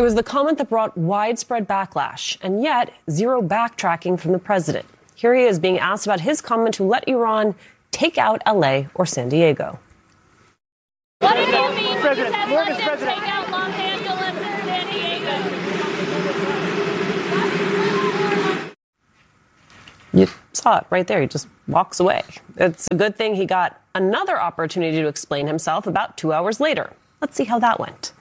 was the comment that brought widespread backlash, and yet zero backtracking from the president. Here he is being asked about his comment to let Iran take out LA or San Diego. What do you mean when you said let them take out Los Angeles and San Diego? You saw it right there. He just walks away. It's a good thing he got another opportunity to explain himself about 2 hours later. Let's see how that went.